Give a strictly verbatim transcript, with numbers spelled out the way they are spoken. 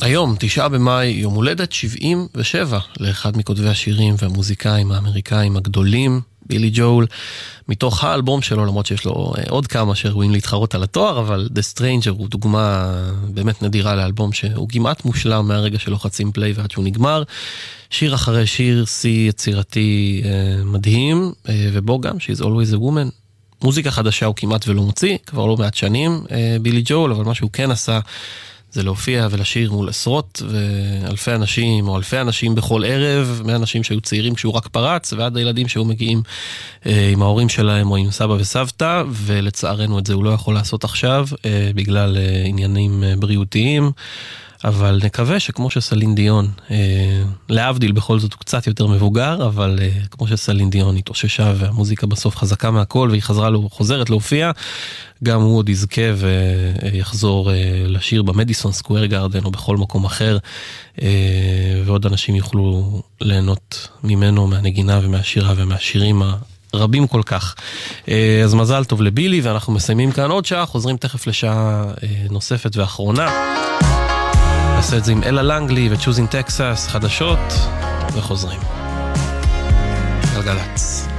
היום, תשעה במאי, יום הולדת שבעים ושבע, לאחד מכותבי השירים והמוזיקאים האמריקאים הגדולים, בילי ג'ול, מתוך האלבום שלו, למרות שיש לו עוד כמה שראויים להתחרות על התואר, אבל The Stranger הוא דוגמה באמת נדירה לאלבום שהוא כמעט מושלם מהרגע שלוחצים פליי ועד שהוא נגמר. שיר אחרי שיר, שיא יצירתי אה, מדהים, אה, ובו גם She's Always a Woman. מוזיקה חדשה הוא כמעט ולא מוציא, כבר לא מעט שנים, אה, בילי ג'ול, אבל מה שהוא כן עשה זה להופיע ולשיר מול עשרות ואלפי אנשים, או אלפי אנשים בכל ערב, מאנשים שהיו צעירים כשהוא רק פרץ, ועד הילדים שהיו מגיעים אה, עם ההורים שלהם או עם סבא וסבתא, ולצערנו את זה הוא לא יכול לעשות עכשיו, אה, בגלל אה, עניינים אה, בריאותיים, אבל נקווה שכמו שסלין דיון, אה, להבדיל בכל זאת הוא קצת יותר מבוגר, אבל אה, כמו שסלין דיון התאוששה והמוזיקה בסוף חזקה מהכל, והיא חזרה לו, חוזרת להופיע, גם הוא עוד יזכה ויחזור אה, לשיר במדיסון סקוואר גארדן או בכל מקום אחר, אה, ועוד אנשים יוכלו ליהנות ממנו, מהנגינה ומהשירה ומהשירים הרבים כל כך. אה, אז מזל טוב לבילי, ואנחנו מסיימים כאן עוד שעה, חוזרים תכף לשעה אה, נוספת ואחרונה. נעשה את זה עם אלה לנגלי וצ'וזין טקסס, חדשות, וחוזרים. גלגלץ.